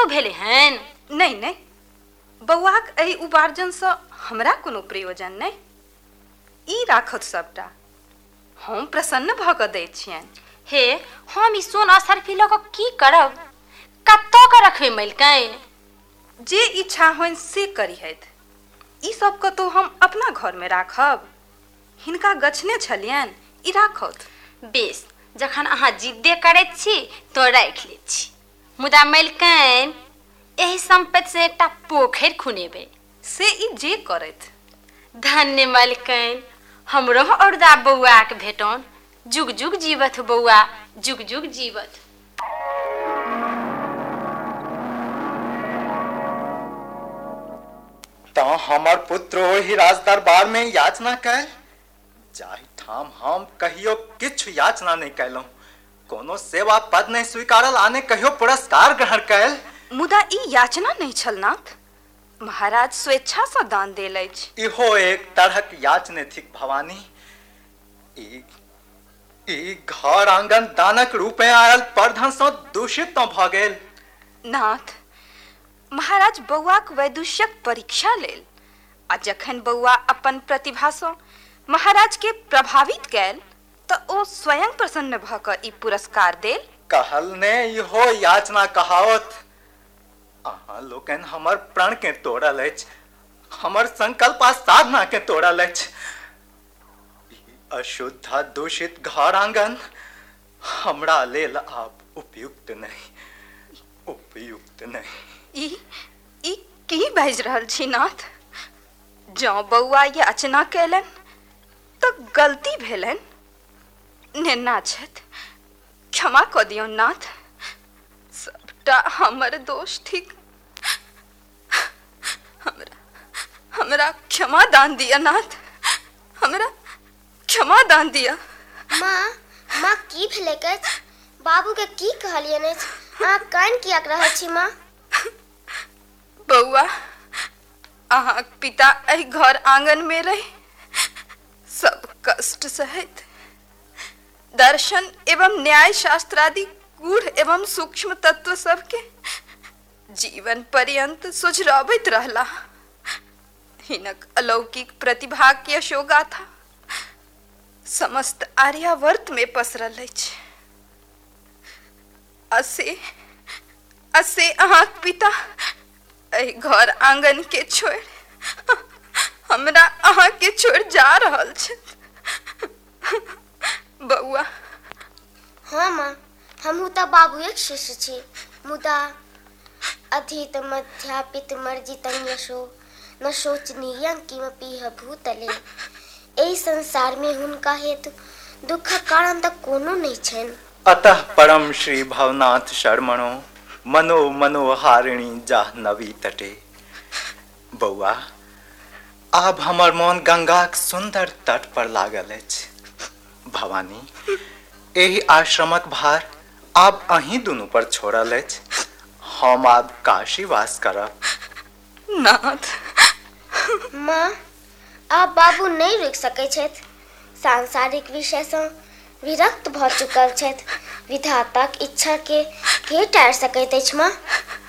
कतौ भेलै हन? नहीं नहीं, बौआक एहि उपार्जन से हमरा कोनो प्रयोजन नहीं। ई राखत सबटा, हम प्रसन्न भ क दै छियन। हे, हम ई सोन असरफी लऽ कऽ की करब? कतौ के रखबै मलिकाइन? जे इच्छा होइन से करिहैथ। ई सब कतौ हम अपना घर में राखब? हिनका गछने छलियन, ई राखत। बेस, जखन अहाँ जिद्दे करैत छी तो राखि लै छी। मुदा मलिकाइन, एहि संपत्ति से एकटा पोखरि खुनेबै। से ई जे करैथ। धन्य मलिकाइन, हमरो औरदा बौआक भेटौन। जुग जुग जीवत बौआ, जुग जुग जीवत। तो हमर पुत्र ओहि राज दरबार में याचना कैल, जाहि ठाम हम कहियो किछु याचना नहीं कैलहुँ, कोनो सेवा पद नहीं स्वीकारल, आने कहियो पुरस्कार ग्रहण कैल। मुदा ई याचना नहीं छल नाथ, महाराज स्वेच्छा से दान देल अछि। इहो एक तरहक याचने थिक भवानी। ई घर आंगन दानक रूप में आयल परधन से दूषित तो भ गेल। नाथ, महाराज बौआक वैदुष्यक परीक्षा लेल, आ जखन बौआ अपन प्रतिभा से महाराज के प्रभावित कैल तो ओ स्वयं प्रसन्न भ क ई पुरस्कार देल। कहल ने इहो याचना कहावत। अहाँ लोकन हमर प्रण के तोड़ल अछि, हमर संकल्प आ साधना के तोड़ल अछि। अशुद्ध दूषित घर आंगन हमरा लेल आब उपयुक्त नहीं, उपयुक्त नहीं। ई की बाजि रहल छी नाथ? जँ बौआ याचना कैलन तो गलती भेलन, नेना छथि, क्षमा क दियौ नाथ। सबटा हमर दोष थिक। हमरा क्षमा दान दिया नाथ, हमरा क्षमा दान दिया। माँ की भेलै कछ? बाबू के की कहलियन अछि? अहाँ कान किया रहल छी माँ? बौआ, अहाँक पिता एहि घर आंगन में रही सब कष्ट सहैत, दर्शन एवं न्याय शास्त्र आदि गूढ़ एवं सूक्ष्म तत्व सबके जीवन पर्यंत सुझराबैत रहला। हिनक अलौकिक प्रतिभा के यशोगाथा समस्त आर्यावर्त में पसरल अछि। असे अहाँक पिता एहि घर आंगन के छोड़ हमरा अहाँ के छोड़ जा रहल छथि। बौआ। हाँ माँ, हमहू तो बाबूएक शिष्य छी, मुदा अधीत मध्यापित मर्जितं यशो न शोचनीयं किमपि भूतले। एहि संसार में हुनका हेतु दुखक कारण तक कोनो नहीं छनि। अतः परम श्री भवनाथ शर्मणो मनो मनोहारिणी जाह्नवी तटे। बौआ, आब हमर मन गंगाक सुंदर तट पर लागल अछि। भवानी, एहि आश्रमक भार आब अहीं दुनू पर छोड़ल अछि। हम आब काशी वास करब। नाथ। माँ, आब बाबू नहीं रुकि सकै छथि। सांसारिक विषय से विरक्त भ चुकल छथि। विधाताक इच्छा के टारि सकैत अछि माँ?